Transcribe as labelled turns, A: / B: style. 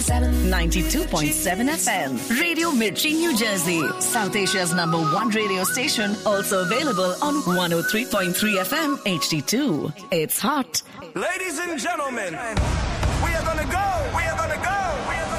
A: 92.7 FM. Radio Mirchi, New Jersey. South Asia's #1 radio station. Also available on 103.3 FM HD2. It's hot.
B: Ladies and gentlemen, we are gonna go. We are gonna go.